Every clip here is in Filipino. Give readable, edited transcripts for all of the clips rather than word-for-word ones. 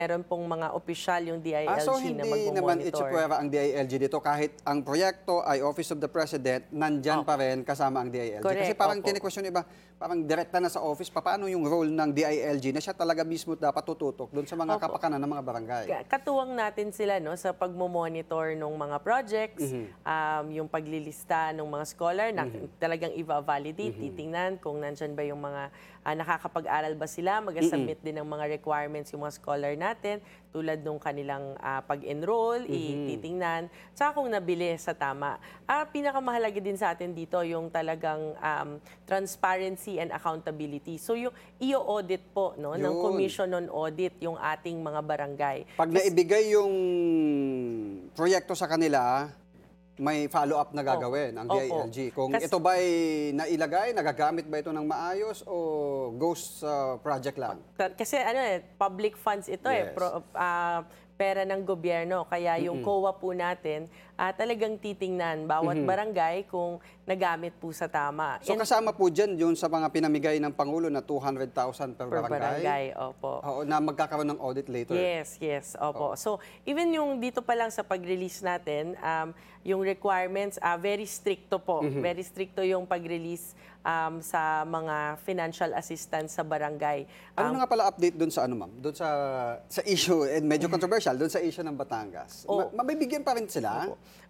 meron pong mga opisyal yung DILG So na hindi naman magmo-monitor. itsupwera ang DILG dito kahit ang proyekto ay Office of the President, nandyan pa rin kasama ang DILG. Kasi Correct, parang opo. kine-question iba, parang direkta na sa office, paano yung role ng DILG na siya talaga mismo dapat tututok doon sa mga Opo. kapakanan ng mga barangay? Katuwang natin sila no sa pagmo-monitor ng mga projects, yung paglilista ng mga scholar na talagang i-validate, titingnan kung nandyan ba yung mga nakakapag-aral ba sila, mag-submit din ng mga requirements yung mga scholar natin, tulad nung kanilang pag-enroll, titingnan, saka kung nabili sa tama. Pinakamahalaga din sa atin dito yung talagang transparency and accountability. So yung i-audit po no, ng Yun. Commission on Audit yung ating mga barangay. Pag naibigay yung proyekto sa kanila, may follow-up na gagawin ang DILG. Kung ito ba ay nailagay, nagagamit ba ito ng maayos o ghost project lang? Kasi public funds ito Yes. pera ng gobyerno. Kaya yung COA po natin, talagang titingnan bawat barangay kung nagamit po sa tama. So kasama po dyan yung sa mga pinamigay ng Pangulo na 200,000 per Per barangay? barangay, opo. Oo, na magkakaroon ng audit later? Yes, opo. So, even yung dito pa lang sa pag-release natin, yung requirements, very stricto po. Very stricto yung pag-release sa mga financial assistance sa barangay. Ano na nga pala update doon sa ano, ma'am? Doon sa issue, and medyo controversial, doon sa issue ng Batangas. Mabibigyan pa rin sila?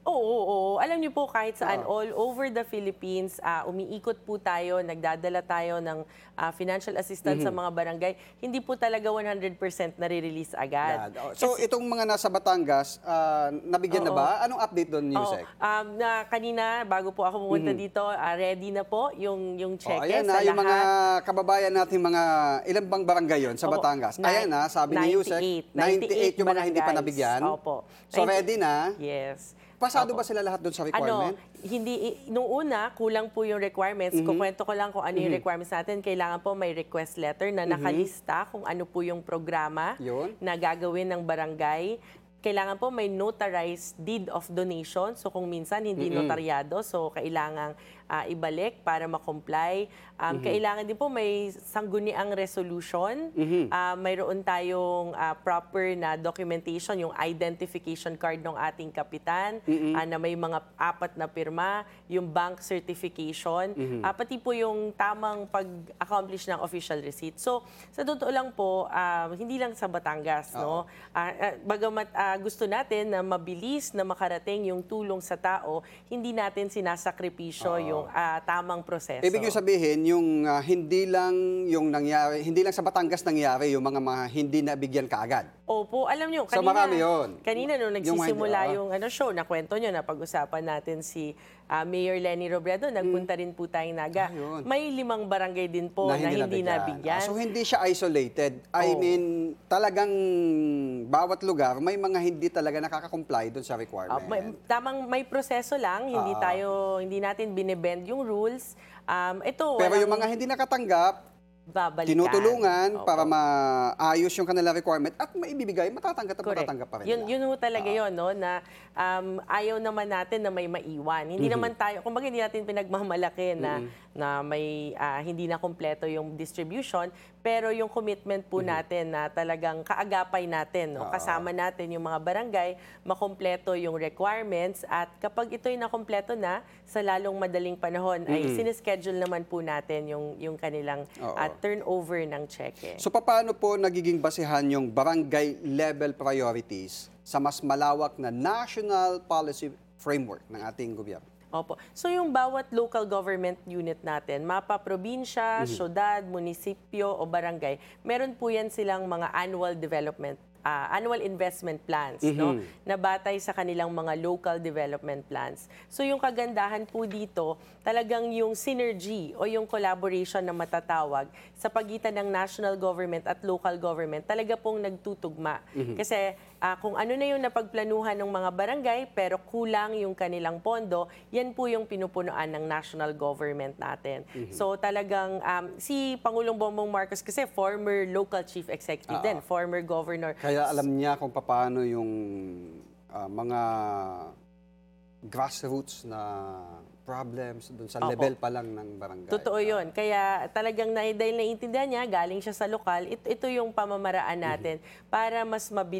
Oo. Alam niyo po, kahit saan, all over the Philippines, umiikot po tayo, nagdadala tayo ng financial assistance sa mga barangay. Hindi po talaga 100% nare-release agad. So itong mga nasa Batangas, nabigyan na ba? Anong update doon, Yusek? Na kanina, bago po ako pumunta dito, ready na po yung cheque Ayan sa na, yung lahat. mga kababayan natin, mga ilang bang barangay yon sa Batangas? Ayan na, sabi ni Yusek, 98 yung mga hindi pa barangays. nabigyan. Opo. So ready na? Yes. Pasado ba sila lahat doon sa requirement? Nung una, kulang po yung requirements. Kukwento ko lang kung ano yung requirements natin. Kailangan po may request letter na nakalista kung ano po yung programa na gagawin ng barangay. Kailangan po may notarized deed of donation. So kung minsan hindi notaryado, so kailangang ibalik para ma-comply. Kailangan din po may sangguniang resolution. Mayroon tayong proper na documentation, yung identification card ng ating kapitan, na may mga 4 na pirma, yung bank certification, pati po yung tamang pag-accomplish ng official receipt. So sa totoo lang po, hindi lang sa Batangas, no? Bagamat gusto natin na mabilis na makarating yung tulong sa tao, hindi natin sinasakripisyo yung tamang proseso. Ibig nyo sabihin, yung hindi lang yung nangyari, hindi lang sa Batangas nangyari yung mga hindi nabigyan kaagad. Opo, alam nyo, So marami yun. Kanina nung nagsisimula yung show, nakwento nyo, na pag-usapan natin si Mayor Leni Robredo, nagpunta rin po tayong Naga. May 5 barangay din po na hindi nabigyan. So hindi siya isolated. I mean, talagang bawat lugar, may mga hindi talaga nakaka-comply doon sa requirement. May proseso lang, hindi natin binebend yung rules. Pero yung mga hindi nakatanggap, babalikan. Tinutulungan para maayos yung kanilang requirement at maibibigay, matatanggap at matatanggap pa rin nila. Yun ho talaga yun, no? Na ayaw naman natin na may maiwan. Hindi naman tayo, kumbaga hindi natin pinagmamalaki na may hindi na kompleto yung distribution, pero yung commitment po natin na talagang kaagapay natin, no? Kasama natin yung mga barangay, makompleto yung requirements, at kapag ito'y nakompleto na, sa lalong madaling panahon, ay sinischedule naman po natin yung kanilang turnover ng cheque. So paano po nagiging basehan yung barangay level priorities sa mas malawak na national policy framework ng ating gobyerno? Opo. So yung bawat local government unit natin, mapa, probinsya, syudad, munisipyo o barangay, meron po yan silang mga annual investment plans, no? Na batay sa kanilang mga local development plans. So yung kagandahan po dito, talagang yung synergy o yung collaboration na matatawag sa pagitan ng national government at local government, talaga pong nagtutugma. Kasi kung ano na yung napagplanuhan ng mga barangay pero kulang yung kanilang pondo, yan po yung pinupunuan ng national government natin. So talagang si Pangulong Bongbong Marcos kasi former local chief executive din, former governor. Kaya alam niya kung paano yung mga grassroots na problems doon sa level pa lang ng barangay. Totoo yun. Kaya talagang dahil naiintindihan niya, galing siya sa lokal, ito yung pamamaraan natin para mas mabilis